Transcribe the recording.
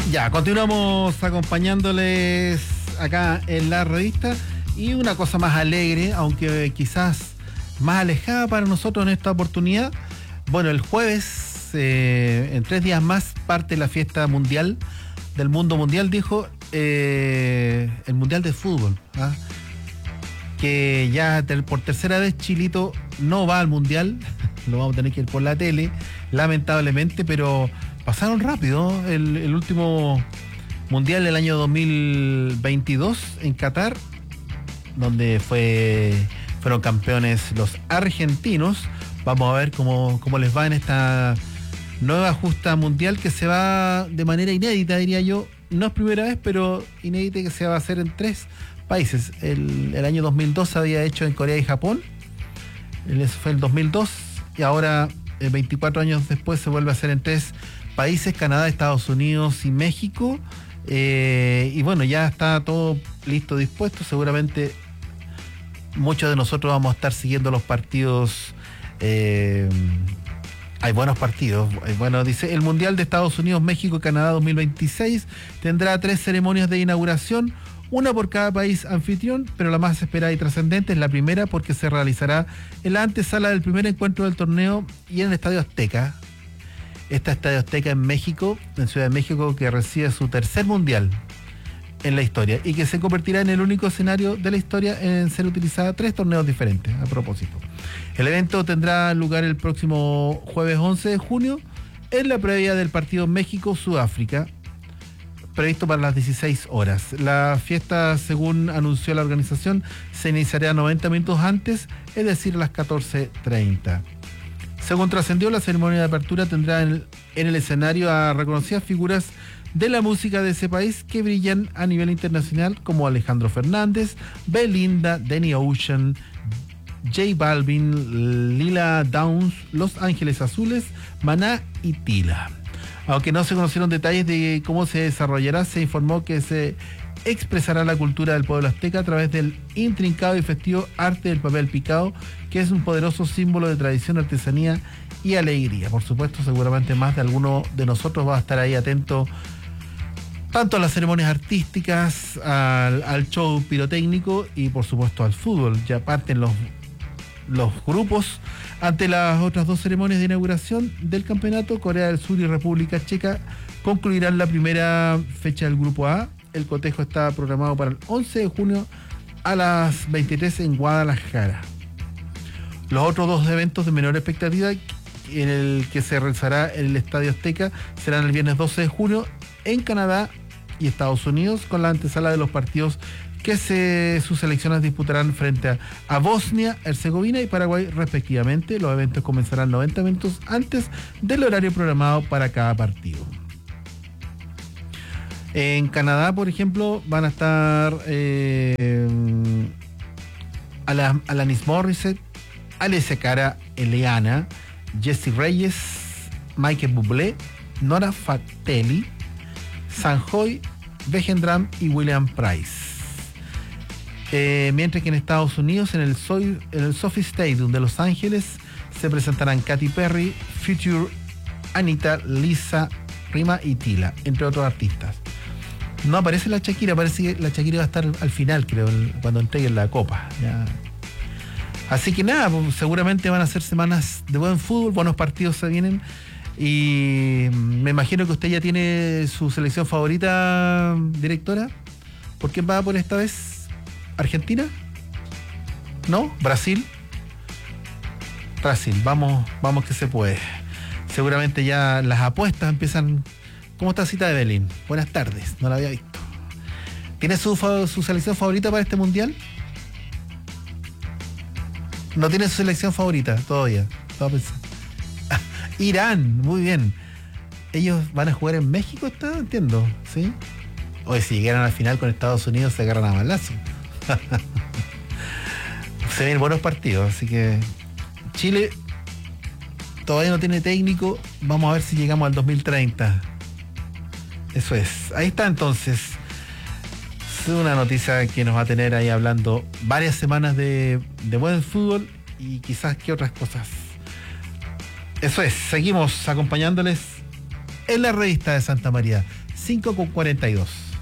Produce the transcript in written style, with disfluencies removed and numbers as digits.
Ya, continuamos acompañándoles acá en la revista y una cosa más alegre, aunque quizás más alejada para nosotros en esta oportunidad. Bueno, el jueves, en 3 días más, parte la fiesta mundial del mundo mundial, dijo, el mundial de fútbol, ¿ah? Que ya por tercera vez Chilito no va al mundial, lo vamos a tener que ir por la tele, lamentablemente, pero pasaron rápido. El último mundial del año 2022 en Qatar, donde fueron campeones los argentinos. Vamos a ver cómo les va en esta nueva justa mundial que se va de manera inédita, diría yo. No es primera vez, pero inédita, que se va a hacer en 3 países. El año 2002 se había hecho en Corea y Japón. Eso fue el 2002. Y ahora, 24 años después, se vuelve a hacer en 3 países: Canadá, Estados Unidos y México. Y bueno, ya está todo listo, dispuesto. Seguramente muchos de nosotros vamos a estar siguiendo los partidos. Hay buenos partidos. Bueno, dice, el Mundial de Estados Unidos, México y Canadá 2026 tendrá 3 ceremonias de inauguración, una por cada país anfitrión, pero la más esperada y trascendente es la primera, porque se realizará en la antesala del primer encuentro del torneo y en el Estadio Azteca. Estadio Azteca en México, en Ciudad de México, que recibe su tercer mundial en la historia y que se convertirá en el único escenario de la historia en ser utilizada 3 torneos diferentes, a propósito. El evento tendrá lugar el próximo jueves 11 de junio en la previa del partido México-Sudáfrica, previsto para las 16 horas. La fiesta, según anunció la organización, se iniciará 90 minutos antes, es decir, a las 14:30. Según trascendió, la ceremonia de apertura tendrá en el escenario a reconocidas figuras de la música de ese país que brillan a nivel internacional, como Alejandro Fernández, Belinda, Danny Ocean, J Balvin, Lila Downs, Los Ángeles Azules, Maná y Tila. Aunque no se conocieron detalles de cómo se desarrollará, se informó que se expresará la cultura del pueblo azteca a través del intrincado y festivo arte del papel picado, que es un poderoso símbolo de tradición, artesanía y alegría. Por supuesto, seguramente más de alguno de nosotros va a estar ahí atento tanto a las ceremonias artísticas, al show pirotécnico y por supuesto al fútbol. Ya parten los grupos ante las otras 2 ceremonias de inauguración del campeonato. Corea del Sur y República Checa concluirán la primera fecha del grupo A. El cotejo está programado para el 11 de junio a las 23 en Guadalajara. Los otros 2 eventos de menor expectativa, en el que se realizará en el Estadio Azteca, serán el viernes 12 de junio en Canadá y Estados Unidos, con la antesala de los partidos que sus selecciones disputarán frente a Bosnia, Herzegovina y Paraguay respectivamente. Los eventos comenzarán 90 minutos antes del horario programado para cada partido. En Canadá, por ejemplo, van a estar Alanis Morissette, Alessia Cara, Eliana, Jessie Reyes, Michael Bublé, Nora Fatelli, Sanjoy, Vegendram y William Price. Mientras que en Estados Unidos, en el Sophie Stadium de Los Ángeles, se presentarán Katy Perry, Future, Anita, Lisa, Rima y Tila, entre otros artistas. No aparece la Shakira, parece que la Shakira va a estar al final, creo, cuando entreguen la copa. Ya. Así que nada, pues, seguramente van a ser semanas de buen fútbol, buenos partidos se vienen. Y me imagino que usted ya tiene su selección favorita, directora. ¿Por quién va por esta vez? ¿Argentina? ¿No? ¿Brasil? Brasil, vamos que se puede. Seguramente ya las apuestas empiezan. ¿Cómo está Cita de Belín? Buenas tardes, no la había visto. ¿Tiene su selección favorita para este mundial? No tiene su selección favorita todavía. Estaba pensando. Irán, muy bien. Ellos van a jugar en México, entiendo, ¿sí? Oye, si llegaran al final con Estados Unidos se agarran a balazo. Se ven buenos partidos, así que Chile todavía no tiene técnico. Vamos a ver si llegamos al 2030. Eso es. Ahí está entonces. Es una noticia que nos va a tener ahí hablando varias semanas de buen fútbol y quizás que otras cosas. Eso es, seguimos acompañándoles en la revista de Santa María, 5:42.